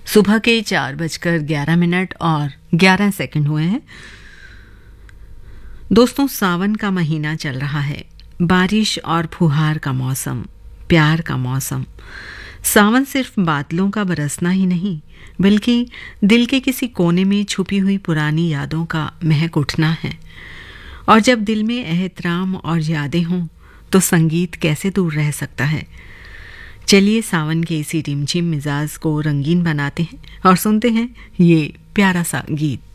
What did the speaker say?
सुबह के 4:11 और 11 सेकंड हुए हैं। दोस्तों, सावन का महीना चल रहा है। बारिश और फुहार का मौसम, प्यार का मौसम। सावन सिर्फ बादलों का बरसना ही नहीं, बल्कि दिल के किसी कोने में छुपी हुई पुरानी यादों का महक उठना है। और जब दिल में एहतराम और यादें हों तो संगीत कैसे दूर रह सकता है। चलिए सावन के इसी रिमझिम मिजाज को रंगीन बनाते हैं और सुनते हैं ये प्यारा सा गीत।